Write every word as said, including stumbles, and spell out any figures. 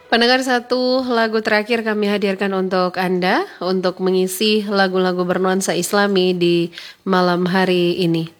Pendengar, satu lagu terakhir kami hadirkan untuk Anda untuk mengisi lagu-lagu bernuansa Islami di malam hari ini.